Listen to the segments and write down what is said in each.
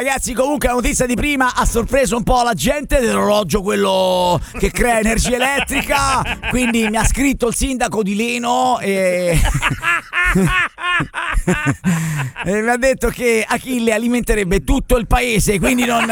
ragazzi, comunque la notizia di prima ha sorpreso un po' la gente dell'orologio, quello che crea energia elettrica, quindi mi ha scritto il sindaco di Leno e mi ha detto che Achille alimenterebbe tutto il paese, quindi non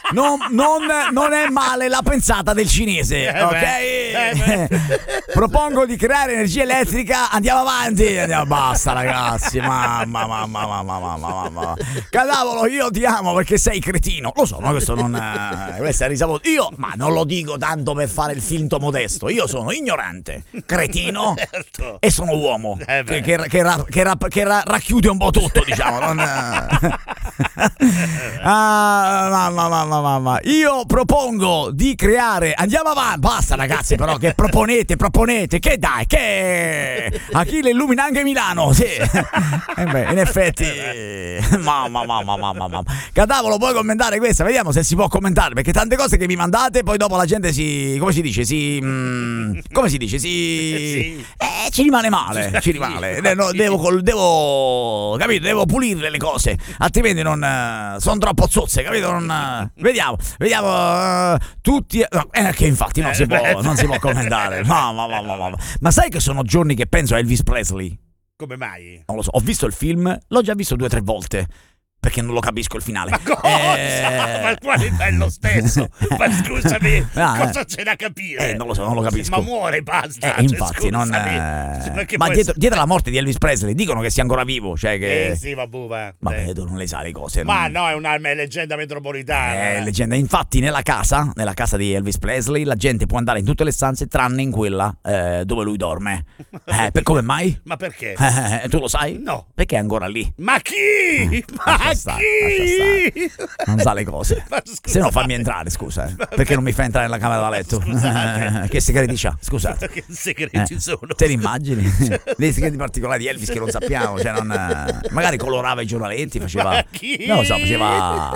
è male la pensata del cinese, ok? Propongo di creare energia elettrica, andiamo avanti, basta ragazzi, mamma. Cadavolo, io ti amo perché sei cretino, lo so, ma questo è risaputo. Io, ma non lo dico tanto per fare il finto modesto, io sono ignorante, cretino e sono uomo, che racchiude un po' tutto, diciamo, mamma. Io propongo di creare, andiamo avanti, basta ragazzi, però che proponete, che dai, che Achille illumina anche Milano, sì. In effetti, mamma. Cadavolo, puoi commentare questa? Vediamo se si può commentare, perché tante cose che mi mandate, poi dopo la gente ci rimane male, devo pulire le cose, altrimenti non sono troppo zozze, capito? Vediamo, tutti, che infatti non si può commentare. Ma sai che sono giorni che penso a Elvis Presley? Come mai? Non lo so, ho visto il film, l'ho già visto 2 o 3 volte. Perché non lo capisco il finale. Ma cosa? Ma il quale è lo stesso. Ma scusami, cosa c'è da capire? Non lo so, non lo capisco. Ma muore, basta. Infatti, ma dietro la morte di Elvis Presley dicono che sia ancora vivo, cioè che... sì, vabbè. Vabbè, tu non le sai le cose. Ma no, è leggenda metropolitana. È leggenda. Infatti nella casa di Elvis Presley la gente può andare in tutte le stanze tranne in quella dove lui dorme. Come mai? Ma perché? Tu lo sai? No. Perché è ancora lì. Ma chi? Ma chi? Non sa le cose. Se no fammi entrare, scusa. Perché non mi fai entrare nella camera da letto? Che segreti c'ha? Scusate. Che segreti sono? Te li immagini? Dei segreti particolari di Elvis che non sappiamo, cioè magari colorava i giornaletti, faceva... Ma chi? Non lo so, faceva...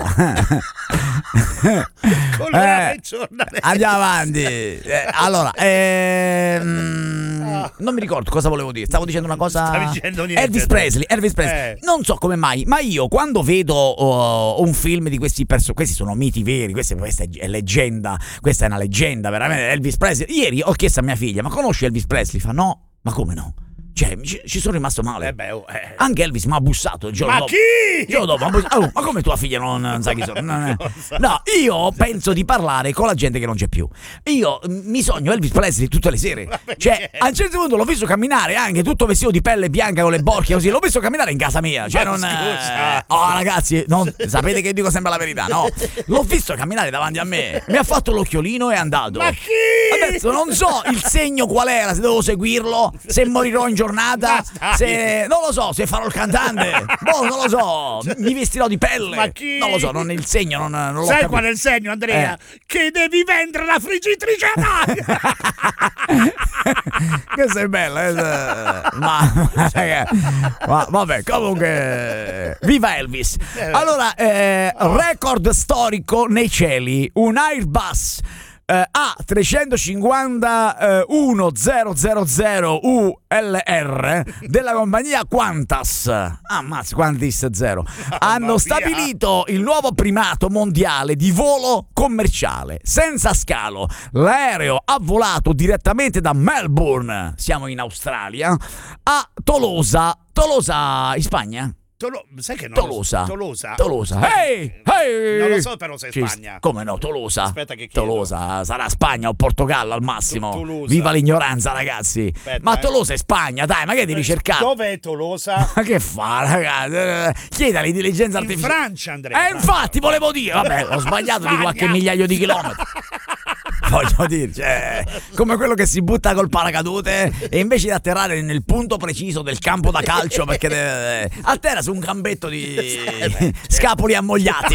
Colorava i giornaletti. Andiamo avanti. Allora, non mi ricordo cosa volevo dire. Stavo dicendo una cosa. Stavi dicendo niente. Elvis Presley. Non so come mai, ma io quando vedo un film di questi questi sono miti veri, questa è leggenda, questa è una leggenda veramente. Elvis Presley. Ieri ho chiesto a mia figlia: ma conosci Elvis Presley? Fa no. Ma come no? Cioè, ci sono rimasto male. Anche Elvis mi ha bussato il giorno dopo. Chi? Il giorno dopo ma come tua figlia non sa chi sono? No, io penso di parlare con la gente che non c'è più. Io mi sogno Elvis Presley tutte le sere. Cioè, a un certo punto l'ho visto camminare anche tutto vestito di pelle bianca con le borchie così. L'ho visto camminare in casa mia. Cioè, ragazzi, sapete che dico sempre la verità, no? L'ho visto camminare davanti a me. Mi ha fatto l'occhiolino e è andato. Ma chi? Adesso non so il segno qual era, se devo seguirlo, se morirò in giornata, se non lo so, se farò il cantante, non lo so, mi vestirò di pelle. Ma chi? Non lo so, non il segno, non lo sai qual è il segno, Andrea? Che devi vendere la friggitrice a me. Questa è bella, ma vabbè, comunque viva Elvis. Allora, record storico nei cieli, un Airbus A350 ULR della compagnia Qantas, Qantas 0, hanno stabilito il nuovo primato mondiale di volo commerciale senza scalo. L'aereo ha volato direttamente da Melbourne, siamo in Australia, a Tolosa in Spagna. Sai che non Tolosa. Hey! Non lo so, però se è Spagna. Come no, Tolosa. Aspetta che chiedo. Tolosa sarà Spagna o Portogallo al massimo. Tolosa. Viva l'ignoranza, ragazzi. Aspetta, ma Tolosa è Spagna, dai, ma che devi cercare? Dov'è Tolosa? Ma che fa, ragazzi? Chieda l'intelligenza artificiale. In Francia, Andrea. Infatti volevo dire, vabbè, ho sbagliato di qualche migliaio di chilometri. Voglio dire, cioè, come quello che si butta col paracadute e invece di atterrare nel punto preciso del campo da calcio, perché atterra su un gambetto di scapoli ammogliati.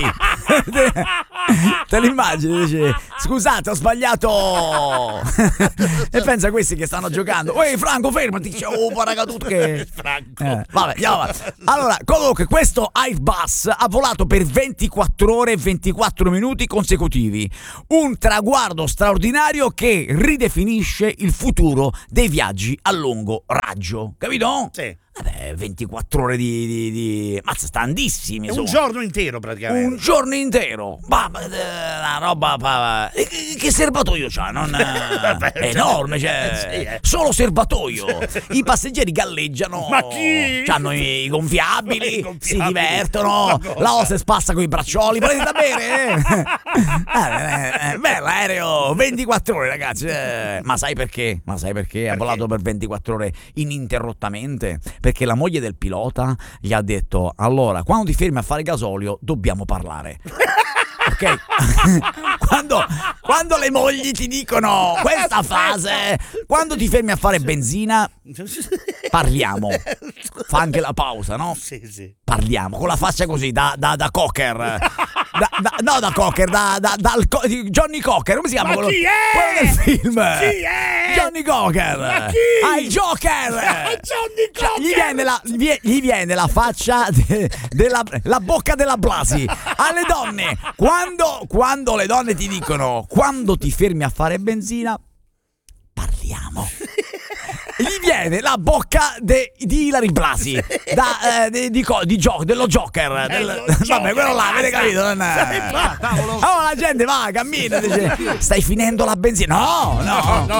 Te l'immagini? Dici, scusate, ho sbagliato. E pensa a questi che stanno giocando. Ehi Franco, fermati. Dice, paracadute che... Franco. Vabbè, andiamo avanti. Allora, comunque questo Airbus ha volato per 24 ore e 24 minuti consecutivi. Un traguardo straordinario che ridefinisce il futuro dei viaggi a lungo raggio. Capito? Sì. Vabbè, 24 ore di... Mazza, tantissimi. Un giorno intero praticamente. Un giorno intero. Una roba... Che serbatoio c'ha? È enorme, cioè... Solo serbatoio. I passeggeri galleggiano. Ma chi? C'hanno i gonfiabili, si divertono. La hostess passa con i braccioli. Volete da bere? Bello aereo, 24 ore, ragazzi. Ma sai perché? Ha volato per 24 ore ininterrottamente? Perché la moglie del pilota gli ha detto: allora, quando ti fermi a fare gasolio dobbiamo parlare. Ok? Quando le mogli ti dicono questa frase, quando ti fermi a fare benzina, parliamo. Fa anche la pausa, no? Sì. Parliamo, con la faccia così, da cocker. Da cocker, Johnny Cocker, come si chiama? Ma chi è? Quello del film. Chi è? Johnny Cocker. Ma chi? Il Joker. Johnny Cocker. Gli viene la faccia la bocca della Blasi. Alle donne, quando le donne ti dicono quando ti fermi a fare benzina, parliamo. Gli viene la bocca di Ilary Blasi dello Joker. Vabbè, quello là, avete capito? Allora la gente va, cammina, dice: stai finendo la benzina. No.